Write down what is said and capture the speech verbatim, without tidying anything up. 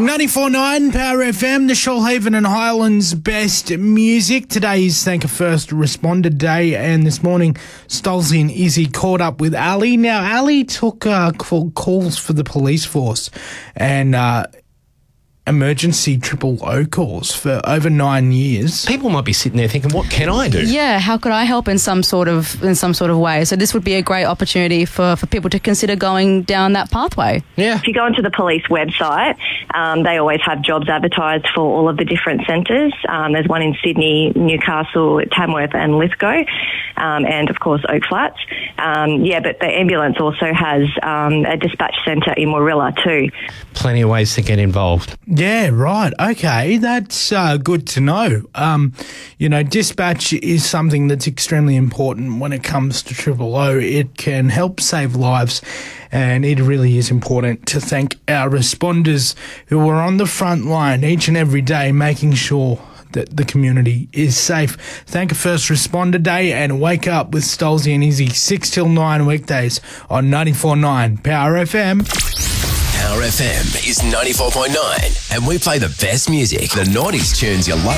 ninety-four point nine Power F M, the Shoalhaven and Highlands best music. Today is Thank a First Responder Day, and this morning Stolzy and Izzy caught up with Ali. Now, Ali took uh, call- calls for the police force and uh, emergency triple O calls for over nine years. People might be sitting there thinking, what can I do? Yeah, how could I help in some sort of in some sort of way? So this would be a great opportunity for, for people to consider going down that pathway. Yeah. If you go onto the police website, um, they always have jobs advertised for all of the different centres. Um, there's one in Sydney, Newcastle, Tamworth and Lithgow, um, and of course Oak Flats. Um, yeah, but the ambulance also has um, a dispatch centre in Warilla too. Plenty of ways to get involved. Yeah, right. Okay, that's uh, good to know. Um, you know, dispatch is something that's extremely important when it comes to Triple O. It can help save lives, and it really is important to thank our responders who are on the front line each and every day making sure that the community is safe. Thank a First Responder Day and wake up with Stolzy and Izzy six till nine weekdays on ninety-four point nine Power F M. Power F M is ninety-four point nine, and we play the best music, the nineties tunes you love.